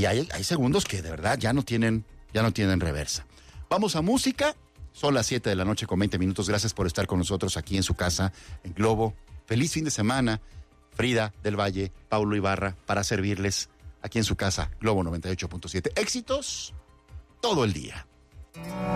Y hay segundos que de verdad ya no tienen reversa. Vamos a música. Son las 7 de la noche con 20 minutos. Gracias por estar con nosotros aquí en su casa, en Globo. Feliz fin de semana. Frida del Valle, Paulo Ibarra, para servirles aquí en su casa, Globo 98.7. Éxitos todo el día.